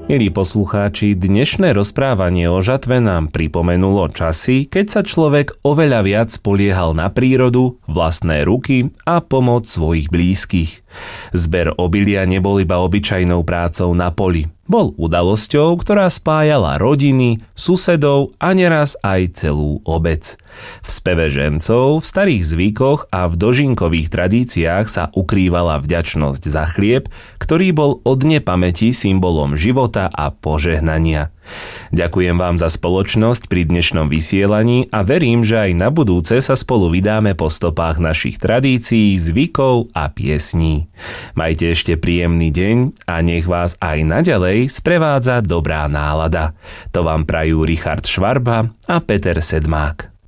Milí poslucháči, dnešné rozprávanie o žatve nám pripomenulo časy, keď sa človek oveľa viac spoliehal na prírodu, vlastné ruky a pomoc svojich blízkych. Zber obilia nebol iba obyčajnou prácou na poli. Bol udalosťou, ktorá spájala rodiny, susedov a neraz aj celú obec. V speve žencov, v starých zvykoch a v dožinkových tradíciách sa ukrývala vďačnosť za chlieb, ktorý bol od nepamäti symbolom života a požehnania. Ďakujem vám za spoločnosť pri dnešnom vysielaní a verím, že aj na budúce sa spolu vydáme po stopách našich tradícií, zvykov a piesní. Majte ešte príjemný deň a nech vás aj naďalej sprevádza dobrá nálada. To vám prajú Richard Švarba a Peter Sedmák.